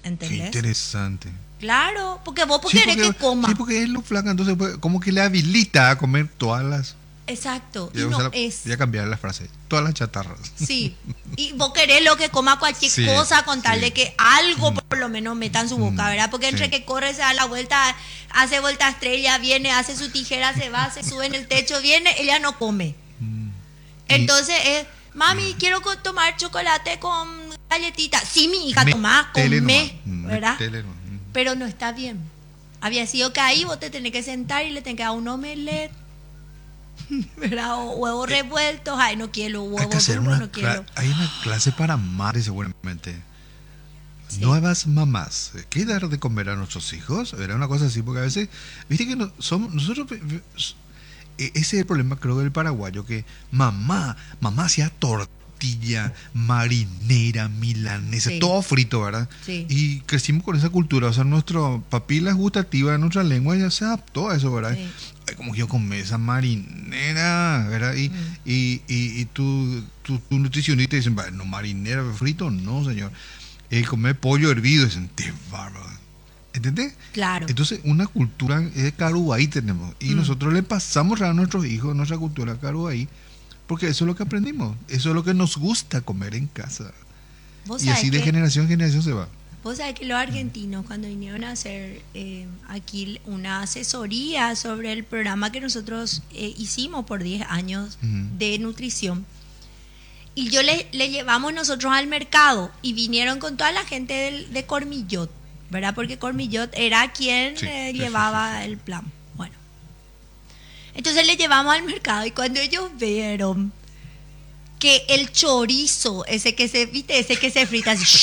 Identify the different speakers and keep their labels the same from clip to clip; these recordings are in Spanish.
Speaker 1: Qué
Speaker 2: ¿entendés?
Speaker 1: interesante.
Speaker 2: Claro, porque vos
Speaker 1: Sí,
Speaker 2: querés que
Speaker 1: porque,
Speaker 2: coma.
Speaker 1: sí, porque es lo flaca, entonces pues, como que le habilita a comer todas las...
Speaker 2: Exacto, y
Speaker 1: Ya,
Speaker 2: no es.
Speaker 1: voy a cambiar la frase. Todas las chatarras.
Speaker 2: Sí, y vos querés lo que coma cualquier
Speaker 1: Sí,
Speaker 2: cosa con tal
Speaker 1: sí.
Speaker 2: de que algo por lo menos meta en su boca, ¿verdad? Porque entre
Speaker 1: Sí.
Speaker 2: que corre, se da la vuelta, hace vuelta estrella, viene, hace su tijera, se va, se sube en el techo, viene, ella no come.
Speaker 1: Y
Speaker 2: Entonces es, mami, quiero tomar chocolate con galletita. Sí, mi hija, tomá,
Speaker 1: metele
Speaker 2: come,
Speaker 1: nomás,
Speaker 2: ¿verdad?
Speaker 1: metele nomás.
Speaker 2: Pero no está bien. Había sido que ahí vos te tenés que sentar y le tenés que dar un omelette, ¿verdad? O huevos revueltos. Ay, no quiero
Speaker 1: Hay que
Speaker 2: huevos
Speaker 1: hacer
Speaker 2: duros,
Speaker 1: una
Speaker 2: no quiero.
Speaker 1: hay una clase para madres seguramente.
Speaker 2: Sí.
Speaker 1: Nuevas mamás. ¿Qué dar de comer a nuestros hijos? Era una cosa así, porque a veces, viste que somos, nosotros, ese es el problema creo del paraguayo, que mamá hacía tortilla, marinera, milanesa,
Speaker 2: Sí.
Speaker 1: todo frito, ¿verdad?
Speaker 2: Sí.
Speaker 1: Y crecimos con esa cultura, o sea, nuestra papila gustativa de nuestra lengua ya se adaptó a eso, ¿verdad?
Speaker 2: Sí.
Speaker 1: Ay, como que yo comí esa marinera, ¿verdad? Y tu nutricionista te dicen, no, marinera, frito, no, señor. Comer pollo hervido, dicen, qué bárbaro. ¿Entendés?
Speaker 2: Claro.
Speaker 1: Entonces, una cultura de Caruaí tenemos. Y nosotros le pasamos a nuestros hijos nuestra cultura Caruaí, porque eso es lo que aprendimos. Eso es lo que nos gusta comer en casa.
Speaker 2: Vos
Speaker 1: Y
Speaker 2: sabés
Speaker 1: así de
Speaker 2: que-
Speaker 1: generación en generación se va.
Speaker 2: Vos sabés que los argentinos, cuando vinieron a hacer aquí una asesoría sobre el programa que nosotros hicimos por 10 años de nutrición, y yo le llevamos nosotros al mercado y vinieron con toda la gente de Cormillot, ¿verdad? Porque Cormillot era quien
Speaker 1: Sí, sí,
Speaker 2: llevaba
Speaker 1: sí.
Speaker 2: el plan. Bueno, entonces le llevamos al mercado y cuando ellos vieron que el chorizo, ese que se, ¿viste? Ese que se frita así,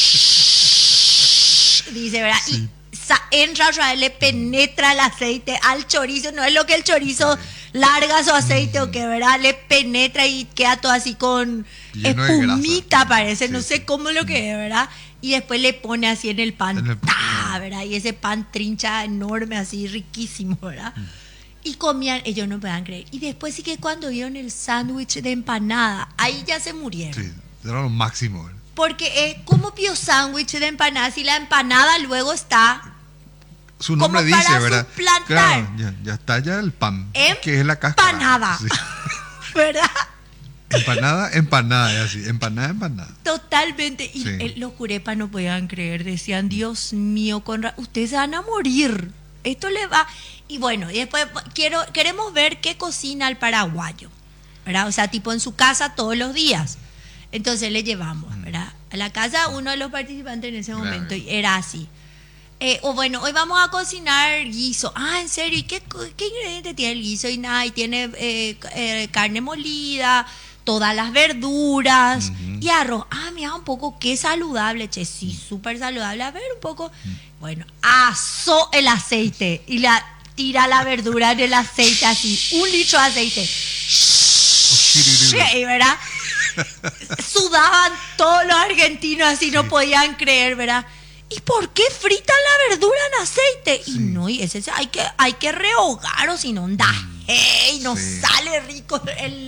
Speaker 2: dice, ¿verdad?
Speaker 1: Sí.
Speaker 2: Y entra otra vez, le penetra el aceite al chorizo, no es lo que el chorizo larga su aceite o que, ¿verdad? Le penetra y queda todo así con
Speaker 1: Lleno de
Speaker 2: espumita,
Speaker 1: grasa.
Speaker 2: parece,
Speaker 1: Sí,
Speaker 2: no sé
Speaker 1: sí.
Speaker 2: cómo lo que es, ¿verdad? Y después le pone así en el pan,
Speaker 1: En el-
Speaker 2: ¡ta! ¿Verdad? Y ese pan trincha enorme, así riquísimo, ¿verdad? Y comían, ellos no me van a creer. Y después sí que cuando vieron el sándwich de empanada, ahí ya se murieron.
Speaker 1: Sí, era lo máximo. ¿verdad?
Speaker 2: Porque ¿cómo pio sándwich de empanada si la empanada luego está
Speaker 1: Su nombre
Speaker 2: como
Speaker 1: dice,
Speaker 2: para
Speaker 1: ¿verdad?
Speaker 2: suplantar?
Speaker 1: Claro, ya está ya el pan, que es la cáscara.
Speaker 2: empanada?
Speaker 1: Sí.
Speaker 2: ¿Verdad?
Speaker 1: Empanada, es así. Empanada.
Speaker 2: Totalmente. Y
Speaker 1: Sí.
Speaker 2: los curepas no podían creer. Decían, Dios mío, ustedes se van a morir. Esto le va... Y bueno, y después queremos ver qué cocina el paraguayo, ¿verdad? O sea, tipo en su casa todos los días. Entonces le llevamos, ¿verdad? A la casa uno de los participantes en ese
Speaker 1: Claro.
Speaker 2: momento y era así. O bueno, hoy vamos a cocinar guiso. Ah, ¿en serio? ¿Y qué ingredientes tiene el guiso? Y nada, y tiene carne molida, todas las verduras y arroz. Ah, mira, un poco, qué saludable, che, sí, súper saludable. A ver, un poco. Bueno, asó el aceite y tira la verdura en el aceite así, 1 litro de aceite. Sí, ¿verdad? Sudaban todos los argentinos así, no podían creer, ¿verdad? ¿Y por qué fritan la verdura en aceite?
Speaker 1: Sí.
Speaker 2: Y no, y ese hay que rehogar o si no, anda, hey, no
Speaker 1: Sí.
Speaker 2: sale rico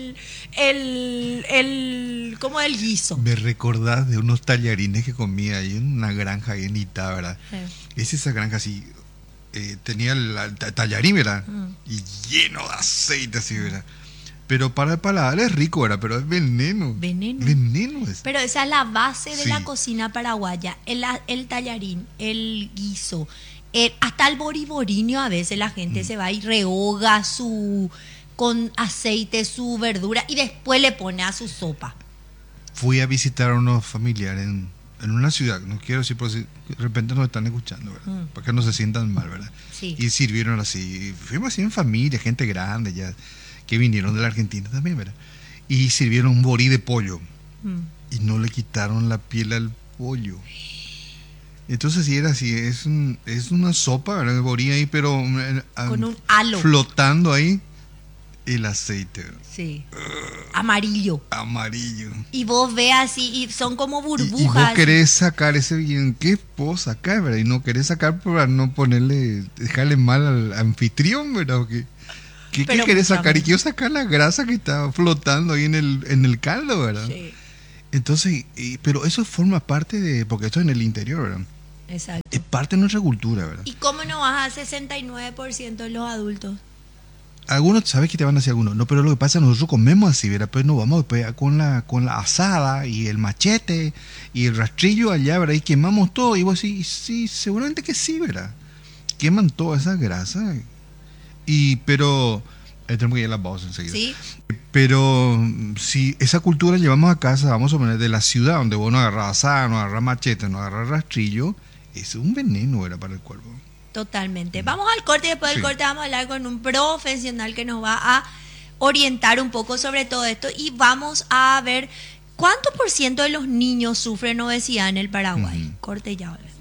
Speaker 2: como el guiso.
Speaker 1: Me recordás de unos tallarines que comía ahí en una granja ahí en Itá, ¿verdad? Es esa granja así, tenía el tallarín, ¿verdad? Y lleno de aceite así, ¿verdad? Pero para el paladar es rico, ¿verdad? Pero es veneno.
Speaker 2: Veneno.
Speaker 1: Veneno es.
Speaker 2: Pero esa es la base de
Speaker 1: Sí.
Speaker 2: la cocina paraguaya, el tallarín, el guiso, hasta el boriborinio a veces la gente se va y rehoga con aceite su verdura y después le pone a su sopa.
Speaker 1: Fui a visitar a unos familiares en una ciudad, no quiero decir por si de repente nos están escuchando, ¿verdad? Para que no se sientan mal, ¿verdad?
Speaker 2: Sí.
Speaker 1: Y sirvieron así, fuimos así en familia, gente grande ya, que vinieron de la Argentina también, ¿verdad? Y sirvieron un borí de pollo y no le quitaron la piel al pollo. Entonces sí era así, es una sopa, ¿verdad? El borí ahí, pero
Speaker 2: Con un halo.
Speaker 1: flotando ahí el aceite, ¿verdad?
Speaker 2: Sí. Amarillo.
Speaker 1: Amarillo.
Speaker 2: Y vos ves así y son como
Speaker 1: Y
Speaker 2: burbujas.
Speaker 1: vos querés sacar ese bien, ¿qué puedo sacar, verdad? Y no querés sacar para no dejarle mal al anfitrión, ¿verdad? ¿Qué
Speaker 2: Pero
Speaker 1: querés
Speaker 2: mucha
Speaker 1: sacar? Y
Speaker 2: más.
Speaker 1: quiero sacar la grasa que está flotando ahí en el caldo, ¿verdad?
Speaker 2: Sí.
Speaker 1: Entonces, pero eso forma parte de, porque esto es en el interior, ¿verdad?
Speaker 2: Exacto.
Speaker 1: Es parte de nuestra cultura, ¿verdad?
Speaker 2: ¿Y cómo no vas a 69% de los adultos?
Speaker 1: Algunos, ¿sabes qué te van a decir algunos? No, pero lo que pasa es que nosotros comemos así, ¿verdad? Pero no vamos después con la asada y el machete y el rastrillo allá, ¿verdad? Y quemamos todo. Y vos sí, sí, seguramente que sí, ¿verdad? Queman toda esa grasa. Pero tenemos que ir a la pausa enseguida.
Speaker 2: Sí.
Speaker 1: Pero si esa cultura la llevamos a casa, vamos a poner de la ciudad, donde vos no agarras asada, no agarras machete, no agarras rastrillo, eso es un veneno, ¿verdad? Para el cuerpo.
Speaker 2: Totalmente. Vamos al corte y después del
Speaker 1: Sí.
Speaker 2: corte vamos a hablar con un profesional que nos va a orientar un poco sobre todo esto y vamos a ver cuánto por ciento de los niños sufren obesidad en el Paraguay. Corte y ya volvemos.